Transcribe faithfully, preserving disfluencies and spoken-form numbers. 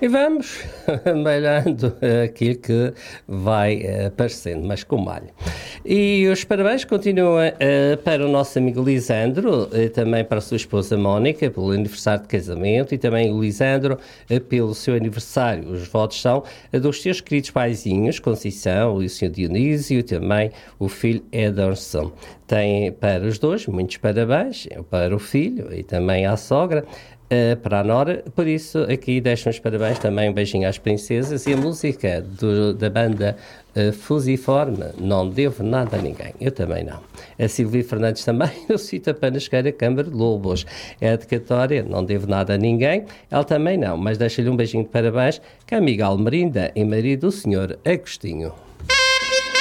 E vamos malhando aquilo que vai aparecendo, mas com malho. E os parabéns continuam uh, para o nosso amigo Lisandro, uh, também para a sua esposa Mónica, pelo aniversário de casamento, e também o Lisandro uh, pelo seu aniversário. Os votos são uh, dos seus queridos paizinhos, Conceição e o senhor Dionísio, e também o filho Ederson. Tem para os dois muitos parabéns, para o filho e também à sogra. Uh, para a Nora, por isso aqui deixo os parabéns também, um beijinho às princesas, e a música do, da banda uh, Fusiforme, Não Devo Nada a Ninguém. Eu também não. A Silvia Fernandes também, eu cito a Panasqueira Câmara de Lobos. É a dedicatória, Não Devo Nada a Ninguém. Ela também não, mas deixa-lhe um beijinho de parabéns, que é a amiga Almerinda e marido do senhor Agostinho.